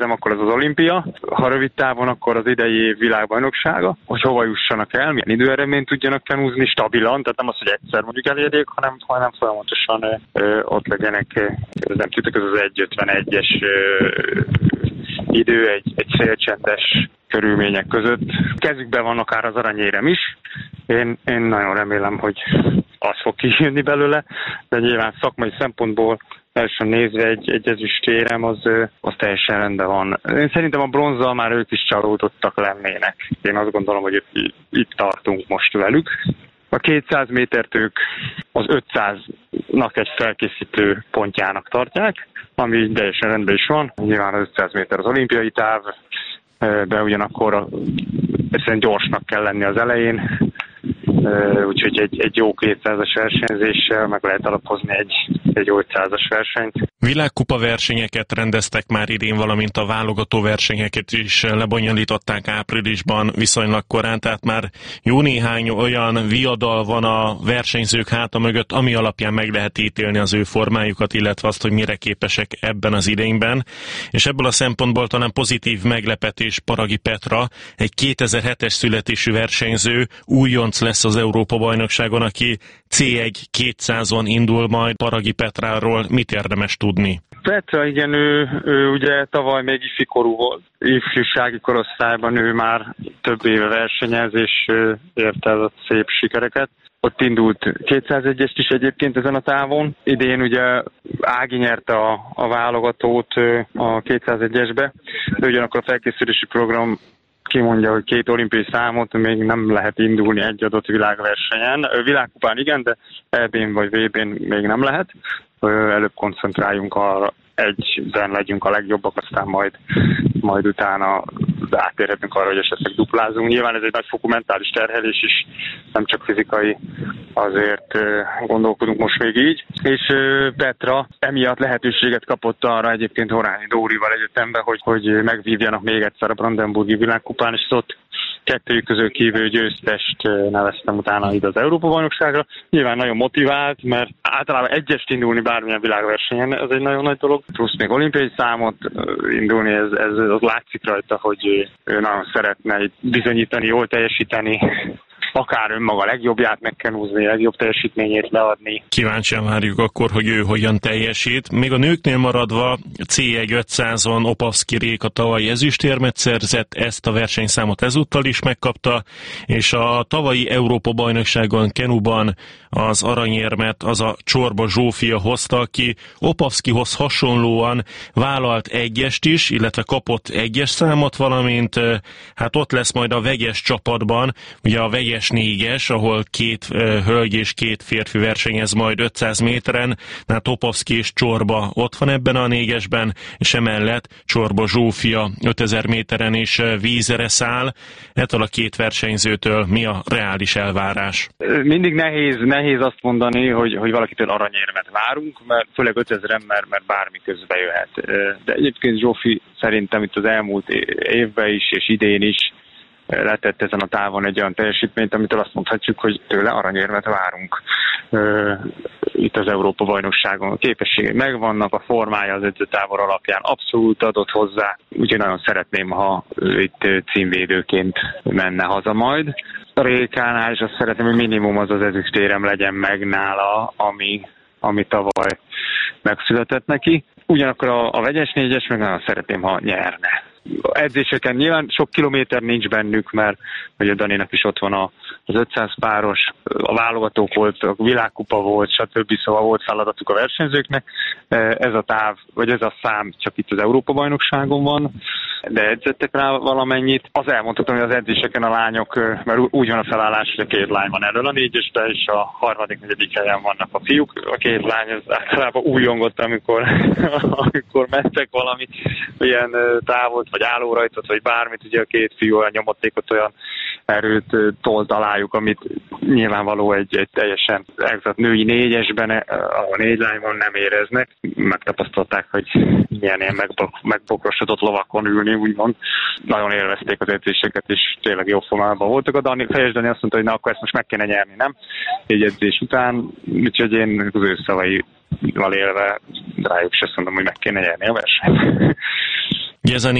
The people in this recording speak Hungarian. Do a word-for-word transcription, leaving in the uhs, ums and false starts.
nem akkor az az olimpia, ha rövid távon, akkor az idei év világbajnoksága, hogy hova jussanak el, milyen időeredményt tudjanak kenúzni stabilan, tehát nem az, hogy egyszer mondjuk elérjék, hanem, hanem folyamatosan ö, ott legyenek, ez nem tudjuk, ez az egy ötvenegyes idő egy, egy szélcsendes körülmények között. Kezükben van akár az aranyérem is. Én, én nagyon remélem, hogy az fog kijönni belőle, de nyilván szakmai szempontból első nézve egy, egy ezüstérem, az, az teljesen rendben van. Én szerintem a bronzzal már ők is csalódottak lennének. Én azt gondolom, hogy itt, itt tartunk most velük. A kétszáz métert ők az ötszáznak egy felkészítő pontjának tartják, ami teljesen rendben is van. Nyilván az ötszáz méter az olimpiai táv, de ugyanakkor egyszerűen gyorsnak kell lenni az elején, úgyhogy egy, egy jó kétszázas versenyzéssel meg lehet alapozni egy, egy ötszázas versenyt. Világkupa versenyeket rendeztek már idén, valamint a válogató versenyeket is lebonyolították áprilisban viszonylag korán, tehát már jó néhány olyan viadal van a versenyzők háta mögött, ami alapján meg lehet ítélni az ő formájukat, illetve azt, hogy mire képesek ebben az idényben. És ebből a szempontból talán pozitív meglepetés Paragi Petra, egy kétezer-hetes születésű versenyző, újonc lesz az Európa-bajnokságon, aki cé egy kétszázon indul majd. Paragi Petráról mit érdemes tudni? Petra, igen, ő, ő ugye tavaly még ifikorú volt. Ifjúsági korosztályban ő már több éve versenyez, és érte el a szép sikereket. Ott indult kétszázegyest is egyébként ezen a távon. Idén ugye Ági nyerte a, a válogatót a kétszázegyesbe, de ugyanakkor a felkészülési program kimondja, hogy két olimpiai számot még nem lehet indulni egy adott világversenyen. Világkupán igen, de é bén vagy vé bén még nem lehet. Előbb koncentráljunk arra, egyben legyünk a legjobbak, aztán majd, majd utána átérhetünk arra, hogy esetleg duplázunk. Nyilván ez egy nagyfokú mentális terhelés is, nem csak fizikai, azért gondolkodunk most még így. És Petra emiatt lehetőséget kapott arra egyébként Horányi Dórival egyetemben, hogy, hogy megvívjanak még egyszer a Brandenburgi világkupán, és ott kettőjük közül kívül győztest neveztem utána ide az Európa-bajnokságra. Nyilván nagyon motivált, mert általában egyest indulni bármilyen világversenyen, ez egy nagyon nagy dolog. Plusz még olimpiai számot indulni, ez, ez az látszik rajta, hogy ő nagyon szeretne bizonyítani, jól teljesíteni, akár önmaga legjobbját meg kell húzni, legjobb teljesítményét leadni. Kíváncsian várjuk akkor, hogy ő hogyan teljesít. Még a nőknél maradva cé egy ötszázon Opavszki Réka tavalyi ezüstérmet szerzett, ezt a versenyszámot ezúttal is megkapta, és a tavalyi Európa-bajnokságon Kenuban az aranyérmet az a Csorba Zsófia hozta, aki Opavszkihoz hasonlóan vállalt egyest is, illetve kapott egyes számot, valamint hát ott lesz majd a vegyes csapatban, ugye a vegyes négyes, ahol két uh, hölgy és két férfi versenyez majd ötszáz méteren, tehát Opavszki és Csorba ott van ebben a négyesben, és emellett Csorba Zsófia ötezer méteren is uh, vízre száll. Ettől a két versenyzőtől mi a reális elvárás? Mindig nehéz, nehéz azt mondani, hogy, hogy valakitől aranyérmet várunk, mert főleg ötezeren, mert, mert bármi közbe jöhet. De egyébként Zsófi szerintem itt az elmúlt évben is, és idén is letett ezen a távon egy olyan teljesítményt, amitől azt mondhatjuk, hogy tőle aranyérmet várunk. Itt az Európa-bajnokságon a képességei megvannak, a formája az edzőtábor alapján abszolút adott hozzá, úgyhogy nagyon szeretném, ha itt címvédőként menne haza majd. A Rékánál is azt szeretném, hogy minimum az az ezüstérem legyen meg nála, ami, ami tavaly megszületett neki. Ugyanakkor a, a vegyes négyes meg nagyon szeretném, ha nyerne. Edzéseken nyilván sok kilométer nincs bennük, mert ugye Daninak is ott van a, az ötszáz páros, a válogatók volt, a világkupa volt, stb. Szóval volt feladatuk a versenyzőknek. Ez a táv, vagy ez a szám csak itt az Európa-bajnokságon van, de edzettek rá valamennyit. Az elmondhatom, hogy az edzéseken a lányok, mert úgy van a felállás, hogy a két lány van elől a négyesben, és a harmadik, negyedik helyen vannak a fiúk. A két lány az általában újongott, amikor, amikor mentek valami ilyen távot, vagy állórajtot, vagy bármit, ugye a két fiú olyan nyomatékot, olyan erőt tolt alájuk, amit nyilvánvaló egy, egy teljesen exakt női négyesben, ahol négy lány van, nem éreznek. Megtapasztalták, hogy milyen ilyen megbok- megbokrosodott lovakon ülni, úgymond. Nagyon élvezték az edzéseket, és tényleg jó formában voltak. A Dani, Fejes Dani azt mondta, hogy na, akkor ezt most meg kéne nyerni, nem? Egy edzés után, úgyhogy én az ő szavaival élve rájuk is azt mondom, hogy meg kéne nyerni a versenyt. Ugye ezen